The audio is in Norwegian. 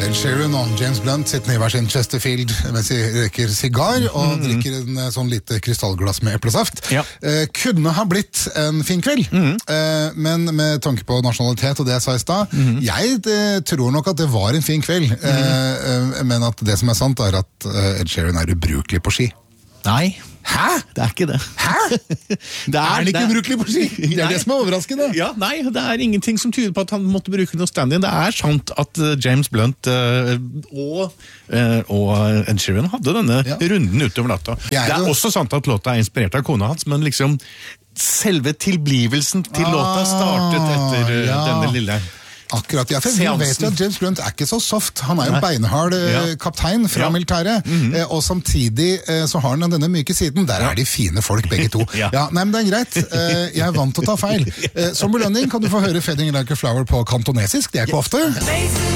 Ed Sheeran og James Blunt sitter i hver sin Chesterfield mens de røyker sigar og drikker en sånn lite krystallglass med eplesaft. Ja. Kunne ha blitt en fin kveld, men med tanke på nasjonalitet og det jeg sa i stad, jeg tror nok at det var en fin kveld, men at det som er sant er at Ed Sheeran er ubrukelig på ski. Nei. Hæ? Det er ikke det. Hæ? Er han ikke ubrukelig på ski? Det er det som er overraskende. Ja, nei, det er ingenting som tyder på at han måtte bruke noe stand-in. Det er sant at James Blunt og Ed Sheeran hadde denne runden utover natta. Det er også sant at låta er inspirert av kona hans, men liksom selve tilblivelsen til låta startet etter denne lille... Akkurat, for vi vet jo at James Blunt er ikke så soft. Han er jo beinhard kaptein fra militæret, og samtidig så har han denne myke siden. Der er de fine folk, begge to. Nei, men det er greit. Jeg er vant til å ta feil. Som belønning kan du få høre Fading Like a Flower på kantonesisk. Det er ikke ofte.